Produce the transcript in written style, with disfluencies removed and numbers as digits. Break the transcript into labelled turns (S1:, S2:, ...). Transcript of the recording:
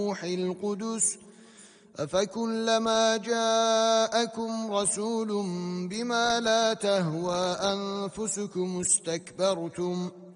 S1: روح القدس أفكلما جاءكم رسول بما لا تهوى أنفسكم استكبرتم